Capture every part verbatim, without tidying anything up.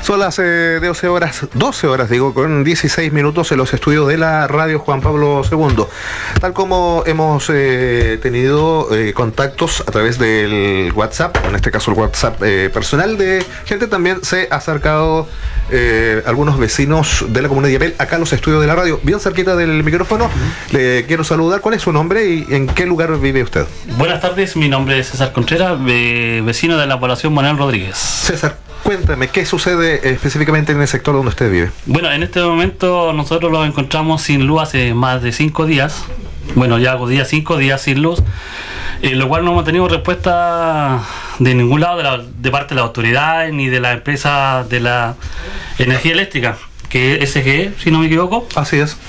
Son las eh, doce horas, doce horas digo, con dieciséis minutos en los estudios de la radio Juan Pablo segundo. Tal como hemos eh, tenido eh, contactos a través del WhatsApp, en este caso el WhatsApp eh, personal de gente, también se ha acercado eh, algunos vecinos de la comuna de Yapel acá a los estudios de la radio, bien cerquita del micrófono. Uh-huh. Le quiero saludar. ¿Cuál es su nombre y en qué lugar vive usted? Buenas tardes, mi nombre es César Contreras, eh, vecino de la población Manuel Rodríguez. César, cuéntame, ¿qué sucede específicamente en el sector donde usted vive? Bueno, en este momento nosotros lo encontramos sin luz hace más de cinco días. Bueno, ya hago días, cinco días sin luz, eh, lo cual no hemos tenido respuesta de ningún lado de, la, de parte de las autoridades ni de la empresa de la energía eléctrica, que es S G E, si no me equivoco. Así es.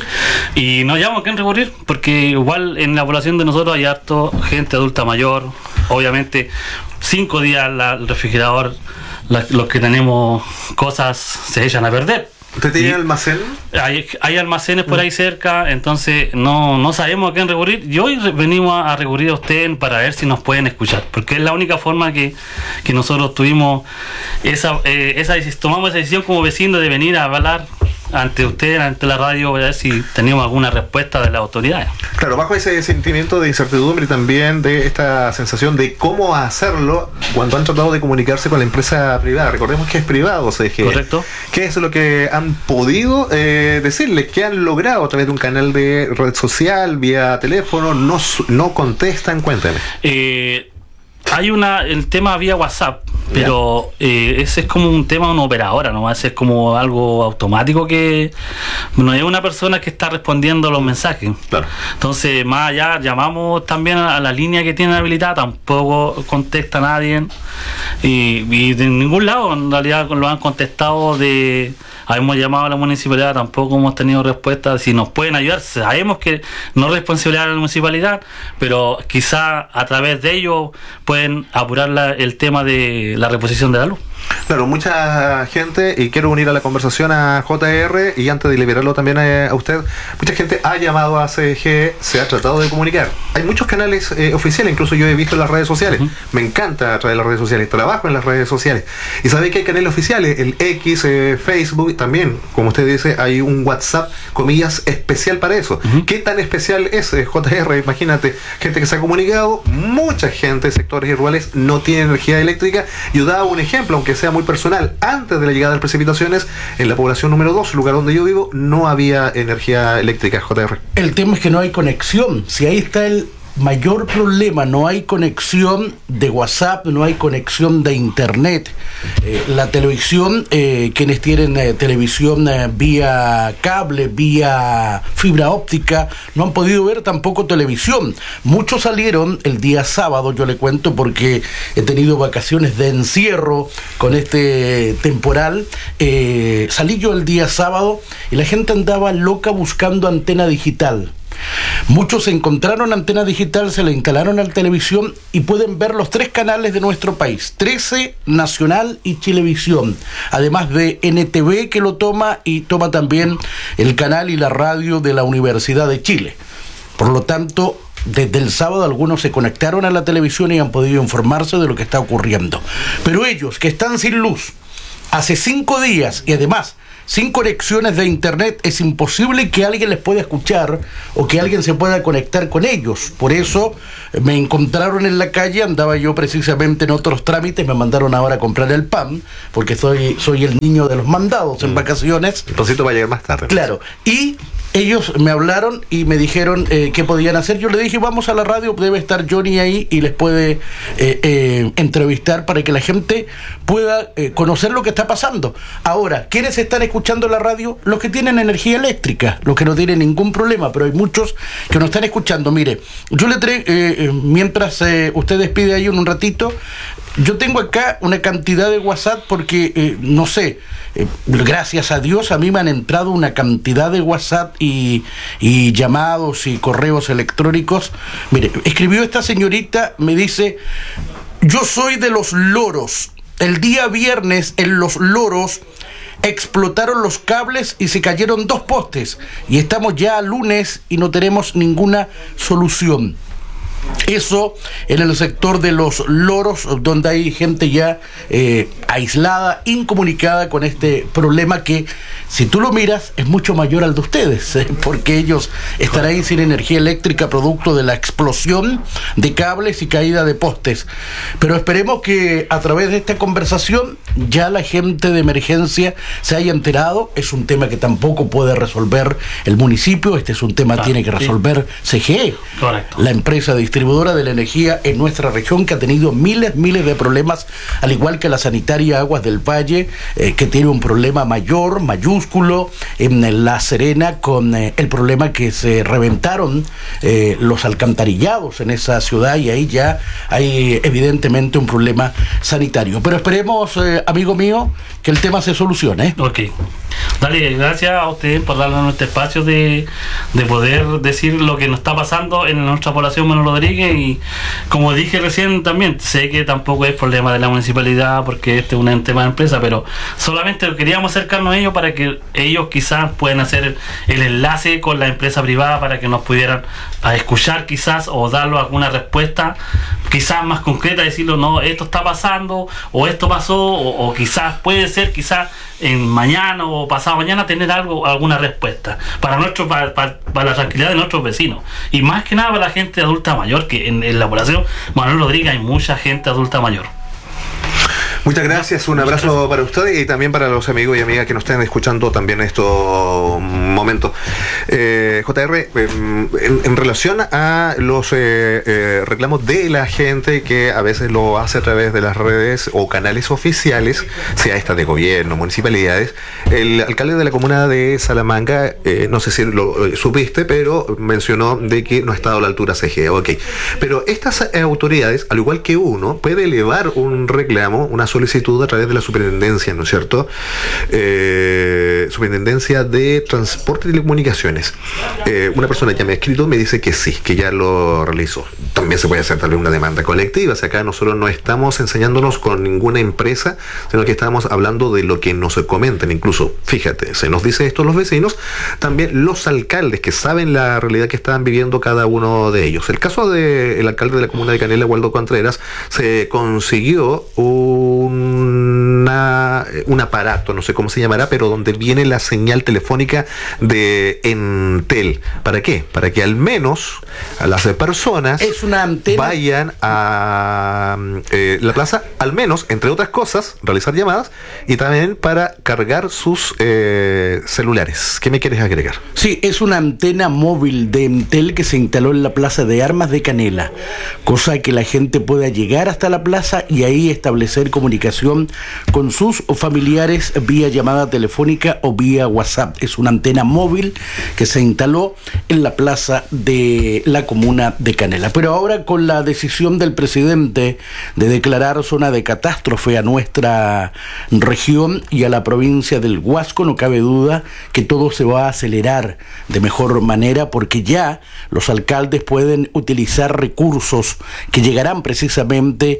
Y no llamamos a quién recurrir, porque igual en la población de nosotros hay harto gente adulta mayor. Obviamente, cinco días la, el refrigerador, la, los que tenemos cosas se echan a perder. ¿Usted tiene almacén? Hay, hay almacenes por ahí cerca, entonces no, no sabemos a quién recurrir. Y hoy venimos a recurrir a usted para ver si nos pueden escuchar, porque es la única forma que, que nosotros tuvimos esa, eh, esa tomamos esa decisión como vecinos de venir a hablar ante usted, ante la radio, a ver si tenemos alguna respuesta de las autoridades. Claro, bajo ese sentimiento de incertidumbre y también de esta sensación de cómo hacerlo cuando han tratado de comunicarse con la empresa privada. Recordemos que es privado, C G E. Correcto. ¿Qué es lo que han podido eh, decirles? ¿Qué han logrado a través de un canal de red social, vía teléfono? No, no contestan, cuéntame. Eh... Hay una, el tema vía WhatsApp, pero eh, ese es como un tema de una operadora, ¿no? Ese es como algo automático que no hay una persona que está respondiendo los mensajes. Claro. Entonces, más allá, llamamos también a la línea que tienen habilitada, tampoco contesta nadie. Y, y de ningún lado, en realidad, lo han contestado de... Hemos llamado a la municipalidad, tampoco hemos tenido respuesta. Si nos pueden ayudar, sabemos que no es responsabilidad de la municipalidad, pero quizá a través de ellos pueden apurar la, el tema de la reposición de la luz. Claro, mucha gente, y quiero unir a la conversación a J R, y antes de liberarlo también a, a usted, mucha gente ha llamado a C G E, se ha tratado de comunicar. Hay muchos canales eh, oficiales, incluso yo he visto en las redes sociales. Uh-huh. Me encanta a través de las redes sociales, trabajo en las redes sociales. Y sabe que hay canales oficiales, el X, eh, Facebook, también, como usted dice, hay un WhatsApp, comillas, especial para eso. Uh-huh. ¿Qué tan especial es eh, J R? Imagínate, gente que se ha comunicado, mucha gente, sectores rurales, no tiene energía eléctrica. Yo daba un ejemplo, aunque sea muy personal, antes de la llegada de las precipitaciones, en la población número dos, lugar donde yo vivo, no había energía eléctrica, J R. El tema es que no hay conexión. Si ahí está el mayor problema, no hay conexión de WhatsApp, no hay conexión de internet. Eh, la televisión, eh, quienes tienen eh, televisión eh, vía cable, vía fibra óptica, no han podido ver tampoco televisión. Muchos salieron el día sábado, yo le cuento porque he tenido vacaciones de encierro con este temporal. Eh, salí yo el día sábado y la gente andaba loca buscando antena digital. Muchos encontraron antena digital, se la instalaron a la televisión y pueden ver los tres canales de nuestro país, trece, Nacional y Chilevisión, además de N T V que lo toma y toma también el canal y la radio de la Universidad de Chile. Por lo tanto, desde el sábado algunos se conectaron a la televisión y han podido informarse de lo que está ocurriendo. Pero ellos que están sin luz hace cinco días y además sin conexiones de internet, es imposible que alguien les pueda escuchar o que alguien se pueda conectar con ellos. Por eso me encontraron en la calle, andaba yo precisamente en otros trámites, me mandaron ahora a comprar el pan, porque soy, soy el niño de los mandados en vacaciones. El pancito va a llegar más tarde. Claro, y ellos me hablaron y me dijeron eh, qué podían hacer. Yo le dije, vamos a la radio, debe estar Johnny ahí y les puede eh, eh, entrevistar para que la gente pueda eh, conocer lo que está pasando. Ahora, ¿quiénes están escuchando la radio? Los que tienen energía eléctrica, los que no tienen ningún problema, pero hay muchos que no están escuchando. Mire, yo le traigo, eh, mientras eh, usted despide ahí en un ratito, yo tengo acá una cantidad de WhatsApp porque, eh, no sé, eh, gracias a Dios a mí me han entrado una cantidad de WhatsApp y, y llamados y correos electrónicos. Mire, escribió esta señorita, me dice, yo soy de Los Loros. El día viernes en Los Loros explotaron los cables y se cayeron dos postes. Y estamos ya a lunes y no tenemos ninguna solución. Eso en el sector de Los Loros, donde hay gente ya eh, aislada, incomunicada con este problema que, si tú lo miras, es mucho mayor al de ustedes, ¿eh? Porque ellos estarán sin energía eléctrica producto de la explosión de cables y caída de postes. Pero esperemos que a través de esta conversación ya la gente de emergencia se haya enterado. Es un tema que tampoco puede resolver el municipio, este es un tema que ah, tiene que resolver sí. C G E, correcto, la empresa distribuidora de la energía en nuestra región, que ha tenido miles, miles de problemas, al igual que la sanitaria Aguas del Valle, eh, que tiene un problema mayor, mayúsculo, en La Serena, con eh, el problema que se reventaron eh, los alcantarillados en esa ciudad, y ahí ya hay evidentemente un problema sanitario. Pero esperemos, eh, amigo mío, que el tema se solucione. Ok. Dale, gracias a usted por darnos este espacio de, de poder decir lo que nos está pasando en nuestra población Manuel Rodríguez. Y como dije recién también, sé que tampoco es problema de la municipalidad porque este es un tema de empresa, pero solamente queríamos acercarnos a ellos para que ellos quizás puedan hacer el enlace con la empresa privada para que nos pudieran a escuchar quizás o darle alguna respuesta quizás más concreta, decirlo, no, esto está pasando o esto pasó, o, o quizás puede ser quizás en mañana o pasado mañana tener algo, alguna respuesta para nuestro para, para, para la tranquilidad de nuestros vecinos, y más que nada para la gente adulta mayor, que en, en la población Manuel Rodríguez hay mucha gente adulta mayor. Muchas gracias, un abrazo para ustedes y también para los amigos y amigas que nos estén escuchando también en estos momentos. Eh, J R, eh, en, en relación a los eh, eh, reclamos de la gente que a veces lo hace a través de las redes o canales oficiales, sea esta de gobierno, municipalidades, el alcalde de la comuna de Salamanca, eh, no sé si lo eh, supiste, pero mencionó de que no ha estado a la altura C G E, ok. Pero estas eh, autoridades, al igual que uno, puede elevar un reclamo, una solicitud a través de la superintendencia, ¿no es cierto? Eh, superintendencia de Transporte y Telecomunicaciones. Eh, una persona ya me ha escrito, me dice que sí, que ya lo realizó. También se puede hacer tal vez una demanda colectiva. O sea, acá nosotros no estamos enseñándonos con ninguna empresa, sino que estamos hablando de lo que nos comentan. Incluso, fíjate, se nos dice esto los vecinos, también los alcaldes que saben la realidad que están viviendo cada uno de ellos. El caso del alcalde de la comuna de Canela, Waldo Contreras, se consiguió un Una, un aparato, no sé cómo se llamará, pero donde viene la señal telefónica de Entel. ¿Para qué? Para que al menos a las personas es una antena, vayan a eh, la plaza, al menos, entre otras cosas, realizar llamadas y también para cargar sus eh, celulares. ¿Qué me quieres agregar? Sí, es una antena móvil de Entel que se instaló en la Plaza de Armas de Canela, cosa que la gente pueda llegar hasta la plaza y ahí establecer comunicación con sus familiares vía llamada telefónica o vía WhatsApp. Es una antena móvil que se instaló en la plaza de la comuna de Canela. Pero ahora, con la decisión del presidente de declarar zona de catástrofe a nuestra región y a la provincia del Huasco, no cabe duda que todo se va a acelerar de mejor manera, porque ya los alcaldes pueden utilizar recursos que llegarán precisamente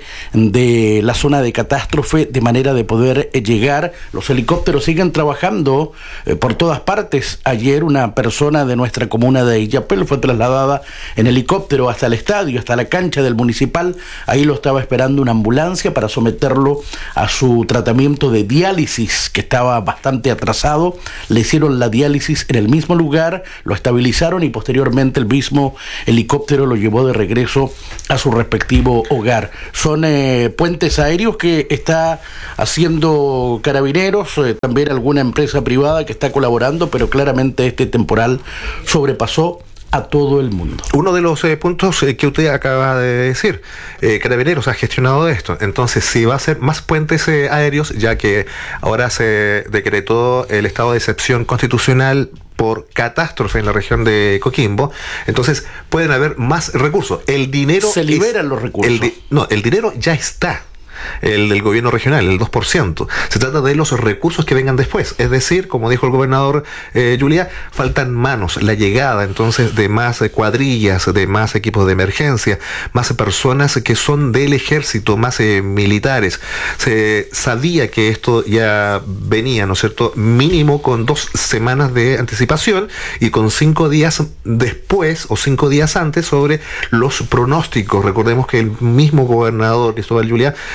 de la zona de catástrofe de manera de poder eh, llegar. Los helicópteros siguen trabajando eh, por todas partes. Ayer una persona de nuestra comuna de Illapel fue trasladada en helicóptero hasta el estadio, hasta la cancha del Municipal. Ahí lo estaba esperando una ambulancia para someterlo a su tratamiento de diálisis, que estaba bastante atrasado. Le hicieron la diálisis en el mismo lugar, lo estabilizaron y posteriormente el mismo helicóptero lo llevó de regreso a su respectivo hogar. Son eh, puentes aéreos que está haciendo Carabineros, eh, también alguna empresa privada que está colaborando, pero claramente este temporal sobrepasó a todo el mundo. Uno de los eh, puntos eh, que usted acaba de decir, eh, Carabineros ha gestionado esto. Entonces, si va a ser más puentes eh, aéreos, ya que ahora se decretó el estado de excepción constitucional por catástrofe en la región de Coquimbo, entonces pueden haber más recursos. El dinero se liberan es, los recursos. El di- no, el dinero ya está. El del gobierno regional, el dos por ciento. Se trata de los recursos que vengan después. Es decir, como dijo el gobernador eh, Julia, faltan manos, la llegada entonces de más eh, cuadrillas, de más equipos de emergencia, más eh, personas que son del ejército, más eh, militares. Se sabía que esto ya venía, ¿no es cierto? Mínimo con dos semanas de anticipación y con cinco días después o cinco días antes sobre los pronósticos. Recordemos que el mismo gobernador Cristóbal Julia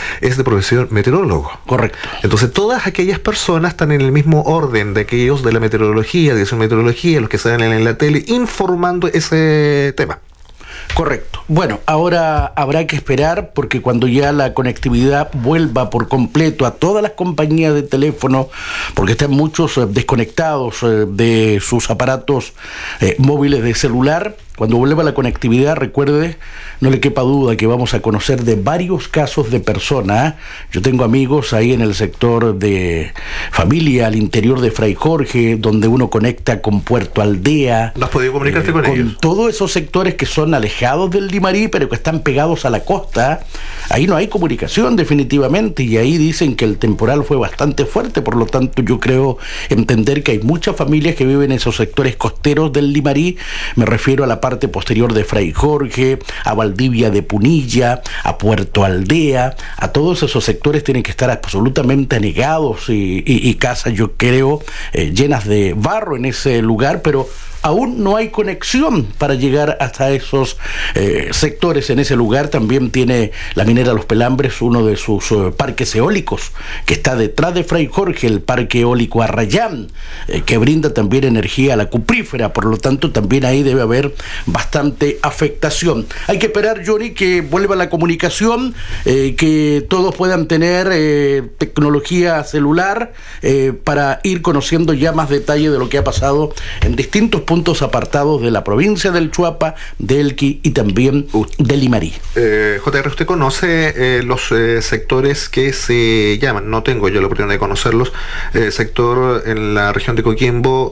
es de profesión meteorólogo. Correcto. Entonces todas aquellas personas están en el mismo orden de aquellos de la meteorología, de su meteorología, los que salen en la tele, informando ese tema. Correcto. Bueno, ahora habrá que esperar porque cuando ya la conectividad vuelva por completo a todas las compañías de teléfono, porque están muchos eh, desconectados eh, de sus aparatos eh, móviles de celular, cuando vuelva la conectividad, recuerde, no le quepa duda que vamos a conocer de varios casos de personas. Yo tengo amigos ahí en el sector de familia, al interior de Fray Jorge, donde uno conecta con Puerto Aldea. ¿No has podido comunicarte eh, con, con ellos? Con todos esos sectores que son alejados del Limarí, pero que están pegados a la costa. Ahí no hay comunicación definitivamente, y ahí dicen que el temporal fue bastante fuerte. Por lo tanto, yo creo entender que hay muchas familias que viven en esos sectores costeros del Limarí. Me refiero a la parte posterior de Fray Jorge, a Valdivia de Punilla, a Puerto Aldea. A todos esos sectores tienen que estar absolutamente anegados y, y, y casas, yo creo, eh, llenas de barro en ese lugar, pero aún no hay conexión para llegar hasta esos eh, sectores. En ese lugar también tiene la minera Los Pelambres uno de sus eh, parques eólicos, que está detrás de Fray Jorge, el parque eólico Arrayán, eh, que brinda también energía a la cuprífera. Por lo tanto, también ahí debe haber bastante afectación. Hay que esperar, Johnny, que vuelva la comunicación, eh, que todos puedan tener eh, tecnología celular eh, para ir conociendo ya más detalle de lo que ha pasado en distintos puntos apartados de la provincia del Chuapa, de Elqui y también de Limarí. Eh, J R, ¿usted conoce eh, los eh, sectores que se llaman, no tengo yo la oportunidad de conocerlos, eh, sector en la región de Coquimbo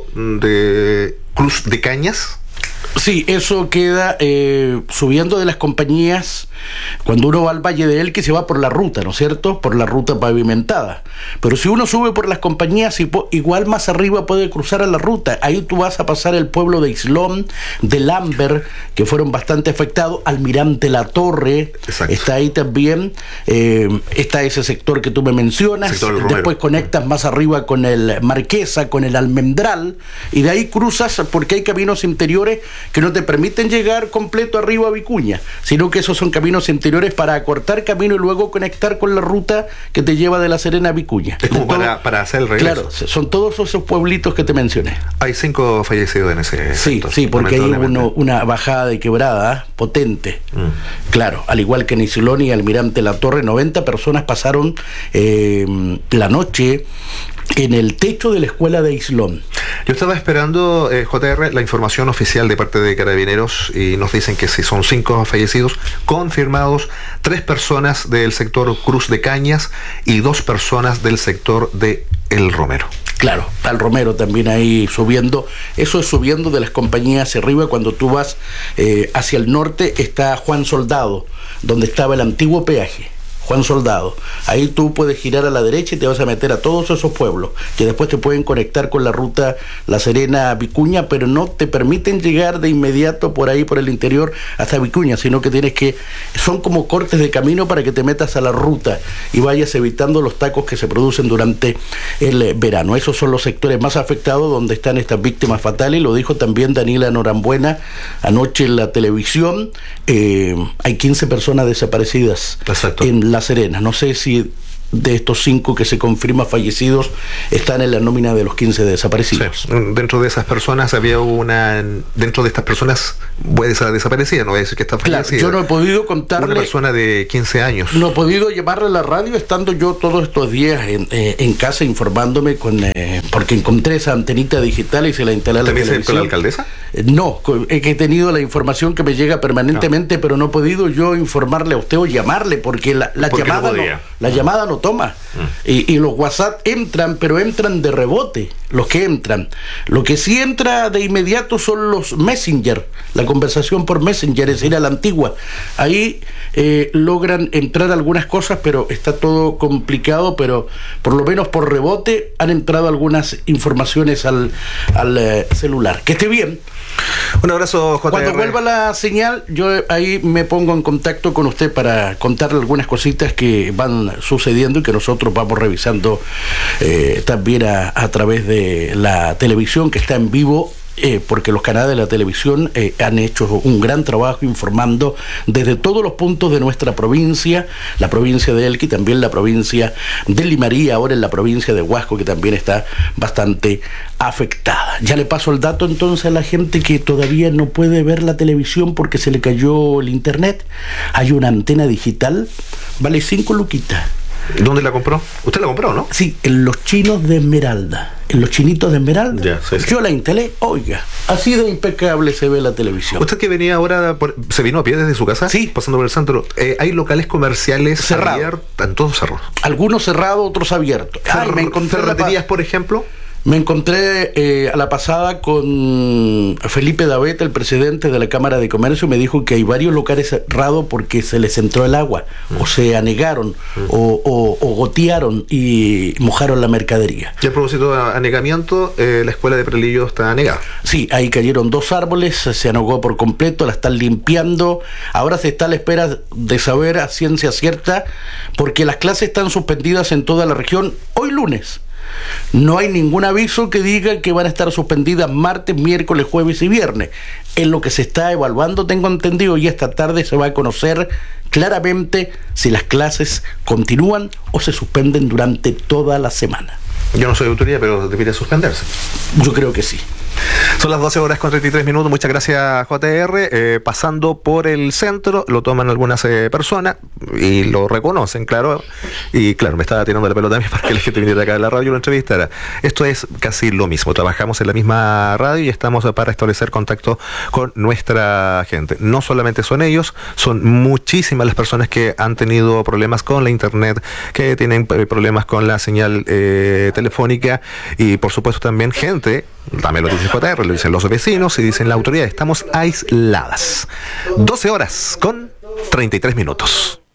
de Cruz de Cañas? Sí, eso queda eh, subiendo de las compañías. Cuando uno va al Valle de Elqui se va por la ruta, ¿no es cierto? Por la ruta pavimentada. Pero si uno sube por las compañías, igual más arriba puede cruzar a la ruta. Ahí tú vas a pasar el pueblo de Islón, de Lamber, que fueron bastante afectados. Almirante La Torre, exacto, está ahí también. Eh, está ese sector que tú me mencionas. Después conectas más arriba con el Marquesa, con el Almendral, y de ahí cruzas porque hay caminos interiores que no te permiten llegar completo arriba a Vicuña, sino que esos son caminos interiores para acortar camino y luego conectar con la ruta que te lleva de La Serena a Vicuña. Es como para, para hacer el regreso. Claro, son todos esos pueblitos que te mencioné. Hay cinco fallecidos en ese Sí, sector, sí, porque hay uno, una bajada de quebrada potente. Mm. Claro, al igual que en Isilón y Almirante La Torre, noventa personas pasaron eh, la noche en el techo de la escuela de Islón. Yo estaba esperando, eh, J R, la información oficial de parte de Carabineros, y nos dicen que si son cinco fallecidos confirmados, tres personas del sector Cruz de Cañas y dos personas del sector de El Romero. Claro, al Romero también ahí subiendo. Eso es subiendo de las compañías hacia arriba. Cuando tú vas eh, hacia el norte está Juan Soldado, donde estaba el antiguo peaje. Juan Soldado, ahí tú puedes girar a la derecha y te vas a meter a todos esos pueblos que después te pueden conectar con la ruta La Serena-Vicuña, pero no te permiten llegar de inmediato por ahí, por el interior, hasta Vicuña, sino que tienes que, son como cortes de camino para que te metas a la ruta y vayas evitando los tacos que se producen durante el verano. Esos son los sectores más afectados donde están estas víctimas fatales, lo dijo también Daniela Norambuena anoche en la televisión. Eh, hay quince personas desaparecidas. Exacto. En la La Serena. No sé si de estos cinco que se confirma fallecidos están en la nómina de los quince desaparecidos. Sí. Dentro de esas personas había una, dentro de estas personas puede ser desaparecida, no voy a decir que está fallecida. Claro, yo no he podido contarle. Una persona de quince años. No he podido llamarle a la radio estando yo todos estos días en, eh, en casa informándome con eh, porque encontré esa antenita digital y se la instalé a la televisión. ¿También con la alcaldesa? Eh, no, he que he tenido la información que me llega permanentemente, no. pero no he podido yo informarle a usted o llamarle porque la, la ¿Por llamada no, no, la llamada no toma. Mm. Y, y los WhatsApp entran, pero entran de rebote, los que entran. Lo que sí entra de inmediato son los Messenger, la conversación por Messenger, es decir, a la antigua. Ahí eh, logran entrar algunas cosas, pero está todo complicado, pero por lo menos por rebote han entrado algunas informaciones al, al eh, celular. Que esté bien. Un abrazo, J R. Cuando vuelva la señal, yo ahí me pongo en contacto con usted para contarle algunas cositas que van sucediendo y que nosotros vamos revisando eh, también a, a través de la televisión que está en vivo eh, porque los canales de la televisión eh, han hecho un gran trabajo informando desde todos los puntos de nuestra provincia, la provincia de Elqui, también la provincia de Limarí, ahora en la provincia de Huasco, que también está bastante afectada. Ya le paso el dato entonces a la gente que todavía no puede ver la televisión porque se le cayó el internet. Hay una antena digital, vale cinco luquitas. ¿Dónde la compró? ¿Usted la compró, no? Sí, en los chinos de Esmeralda. En los chinitos de Esmeralda. Ya, sí, sí. Yo la instalé, oiga, así de impecable se ve la televisión. ¿Usted que venía ahora, por, se vino a pie desde su casa? Sí. Pasando por el centro. Eh, ¿Hay locales comerciales cerrados? Están todos cerrados. Algunos cerrados, otros abiertos. Fer- me encontré ¿Ferreterías, por ejemplo? Me encontré eh, a la pasada con Felipe Davet, el presidente de la Cámara de Comercio, me dijo que hay varios locales cerrados porque se les entró el agua, mm. o se anegaron, mm. o, o, o gotearon y mojaron la mercadería. Y a propósito de anegamiento, eh, la escuela de Prelillo está anegada. Sí, ahí cayeron dos árboles, se anegó por completo, la están limpiando. Ahora se está a la espera de saber a ciencia cierta, porque las clases están suspendidas en toda la región hoy lunes. No hay ningún aviso que diga que van a estar suspendidas martes, miércoles, jueves y viernes. Es lo que se está evaluando, tengo entendido, y esta tarde se va a conocer claramente si las clases continúan o se suspenden durante toda la semana. Yo no soy autoridad, pero debería suspenderse. Yo creo que sí. Son las doce horas con treinta y tres minutos. Muchas gracias, J R. Eh, pasando por el centro, lo toman algunas eh, personas y lo reconocen, claro. Y claro, me estaba tirando la pelota a mí para que la gente viniera acá de la radio y lo entrevistara. Esto es casi lo mismo. Trabajamos en la misma radio y estamos para establecer contacto con nuestra gente. No solamente son ellos, son muchísimas las personas que han tenido problemas con la internet, que tienen problemas con la señal eh, telefónica y por supuesto también gente, también lo dice J R, lo dicen los vecinos y dicen la autoridad, estamos aisladas. doce horas con treinta y tres minutos.